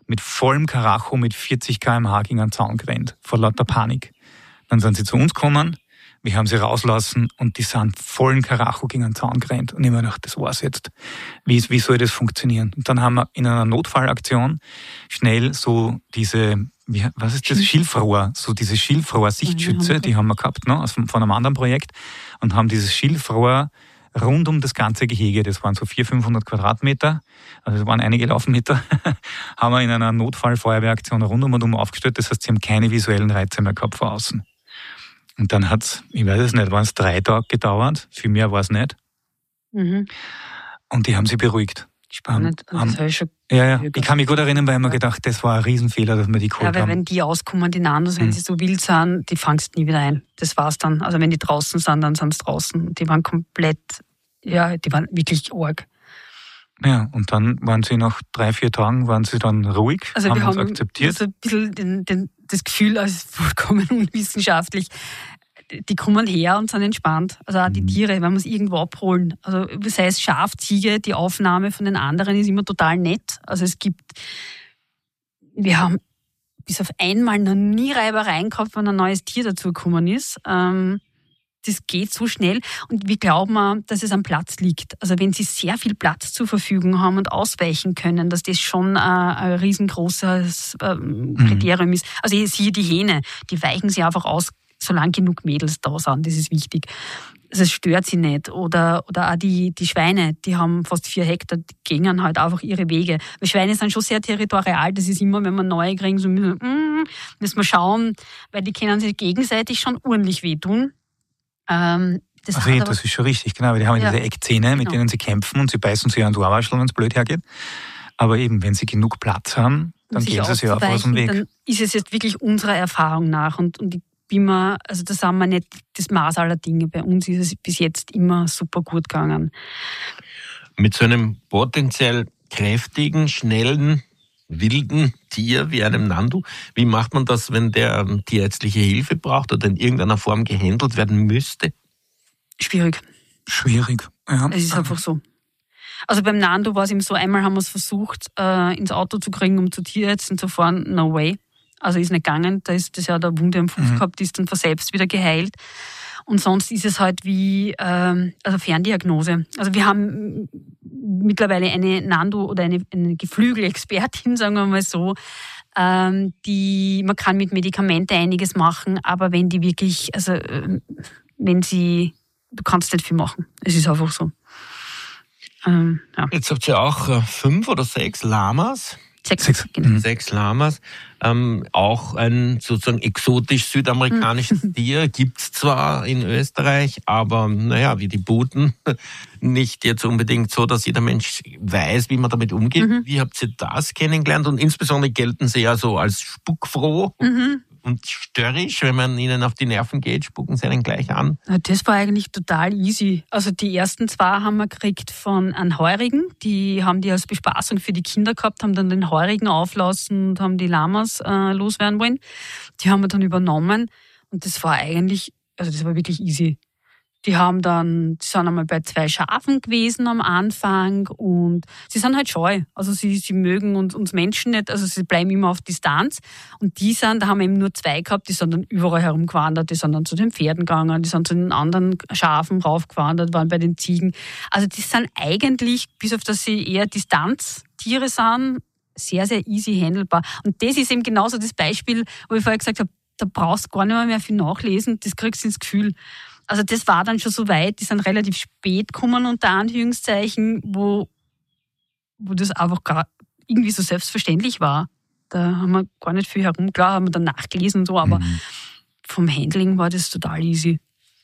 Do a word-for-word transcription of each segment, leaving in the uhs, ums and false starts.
mit vollem Karacho, mit vierzig Kilometer pro Stunde gegen einen Zaun gerannt, vor lauter Panik. Dann sind sie zu uns gekommen, wir haben sie rauslassen und die sind vollen Karacho gegen einen Zaun gerannt. Und ich habe mir gedacht, das war's jetzt. Wie, wie soll das funktionieren? Und dann haben wir in einer Notfallaktion schnell so diese, wie, was ist das, Schilfrohr, so diese Schilfrohr-Sichtschütze, die haben wir gehabt, ne, von einem anderen Projekt, und haben dieses Schilfrohr rund um das ganze Gehege, das waren so vierhundert, fünfhundert Quadratmeter, also das waren einige Laufmeter, haben wir in einer Notfallfeuerwehraktion rundum und um aufgestellt. Das heißt, sie haben keine visuellen Reize mehr gehabt von außen. Und dann hat es, ich weiß es nicht, waren es drei Tage gedauert, viel mehr war es nicht. Mhm. Und die haben sie beruhigt. Spannend. Haben, haben, schon ja, ja. Ich kann mich gut erinnern, weil ich mir gedacht, das war ein Riesenfehler, dass wir die geholt haben. Ja, weil wenn die auskommen, die Nandos, wenn mhm. sie so wild sind, die fangst nie wieder ein. Das war's dann. Also wenn die draußen sind, dann sind sie draußen. Die waren komplett, ja, die waren wirklich arg. Ja, und dann waren sie nach drei, vier Tagen waren sie dann ruhig, also haben wir uns haben akzeptiert. Also ein bisschen den, den, das Gefühl, als vollkommen unwissenschaftlich. Die kommen her und sind entspannt. Also auch die Tiere, wenn wir es irgendwo abholen. Also sei es Schaf, Ziege, die Aufnahme von den anderen ist immer total nett. Also es gibt, wir haben bis auf einmal noch nie Reibereien gehabt, wenn ein neues Tier dazugekommen ist. Ähm, das geht so schnell und wir glauben auch, dass es am Platz liegt. Also wenn sie sehr viel Platz zur Verfügung haben und ausweichen können, dass das schon ein, ein riesengroßes ähm, Kriterium mhm. ist. Also siehe die Hähne, die weichen sie einfach aus, solange genug Mädels da sind, das ist wichtig. Also es stört sie nicht. Oder, oder auch die, die Schweine, die haben fast vier Hektar, die gehen halt einfach ihre Wege. Weil Schweine sind schon sehr territorial, das ist immer, wenn wir neue kriegen, so müssen wir, mm, müssen wir schauen, weil die können sich gegenseitig schon ordentlich wehtun. Ähm, das also aber, das ist schon richtig, genau, weil die haben ja diese Eckzähne, mit genau. denen sie kämpfen und sie beißen sich ans Ohrwaschel, wenn es blöd hergeht. Aber eben, wenn sie genug Platz haben, dann gehen sie sich auch aus dem Weg. Dann ist es jetzt wirklich unserer Erfahrung nach und, und die immer, also das haben wir nicht das Maß aller Dinge. Bei uns ist es bis jetzt immer super gut gegangen. Mit so einem potenziell kräftigen, schnellen, wilden Tier wie einem Nandu, wie macht man das, wenn der tierärztliche Hilfe braucht oder in irgendeiner Form gehandelt werden müsste? Schwierig. Schwierig, ja. Es ist einfach so. Also beim Nandu war es eben so, einmal haben wir es versucht, äh, ins Auto zu kriegen, um zu Tierärzten zu fahren. No way. Also ist nicht gegangen, da ist das ja der Wunde am Fuß mhm. gehabt, die ist dann von selbst wieder geheilt. Und sonst ist es halt wie, ähm, also Ferndiagnose. Also wir haben mittlerweile eine Nandu oder eine, eine Geflügelexpertin, sagen wir mal so, ähm, die, man kann mit Medikamente einiges machen, aber wenn die wirklich, also äh, wenn sie, du kannst nicht viel machen. Es ist einfach so. Ähm, ja. Jetzt habt ihr auch äh, fünf oder sechs Lamas. Sechs, Sechs, genau. Sechs Lamas. Ähm, auch ein sozusagen exotisch südamerikanisches mhm. Tier gibt's zwar in Österreich, aber naja, wie die Buten, nicht jetzt unbedingt so, dass jeder Mensch weiß, wie man damit umgeht. Mhm. Wie habt ihr das kennengelernt? Und insbesondere gelten sie ja so als spuckfroh. Mhm. Und störrisch, wenn man ihnen auf die Nerven geht, spucken sie einen gleich an. Das war eigentlich total easy. Also die ersten zwei haben wir gekriegt von einem Heurigen. Die haben die als Bespaßung für die Kinder gehabt, haben dann den Heurigen auflassen und haben die Lamas äh, loswerden wollen. Die haben wir dann übernommen und das war eigentlich, also das war wirklich easy. Die haben dann, die sind einmal bei zwei Schafen gewesen am Anfang und sie sind halt scheu. Also sie, sie mögen uns, uns Menschen nicht, also sie bleiben immer auf Distanz. Und die sind, da haben wir eben nur zwei gehabt, die sind dann überall herumgewandert, die sind dann zu den Pferden gegangen, die sind zu den anderen Schafen raufgewandert, waren bei den Ziegen. Also die sind eigentlich, bis auf dass sie eher Distanztiere sind, sehr, sehr easy handelbar. Und das ist eben genauso das Beispiel, wo ich vorher gesagt habe, da brauchst du gar nicht mehr, mehr viel nachlesen, das kriegst du ins Gefühl. Also das war dann schon so weit, die sind relativ spät gekommen, unter Anführungszeichen, wo, wo das einfach gar irgendwie so selbstverständlich war. Da haben wir gar nicht viel herum, klar haben wir dann nachgelesen und so, aber mhm. vom Handling war das total easy.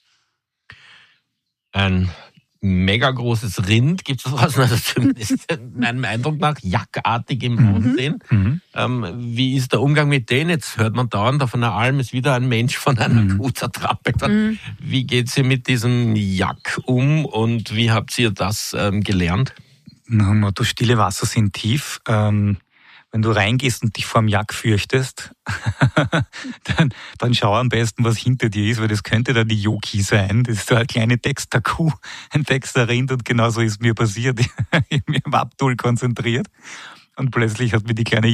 Ein mega großes Rind, gibt es was, also zumindest meinem Eindruck nach, jackartig im Aussehen. Mhm. Ähm, wie ist der Umgang mit denen? Jetzt hört man dauernd, auf einer Alm ist wieder ein Mensch von einer mhm. Kuh zertrappelt. Mhm. Wie geht sie mit diesem Jack um und wie habt ihr das ähm, gelernt? Na, du, stille Wasser sind tief. Ähm, wenn du reingehst und dich vor dem Jack fürchtest, dann, dann schau am besten, was hinter dir ist, weil das könnte dann die Yoki sein. Das ist so eine kleine Dexter-Kuh, ein Dexter-Rind und genauso ist mir passiert. Ich habe mich am Abdul konzentriert und plötzlich hat mir die kleine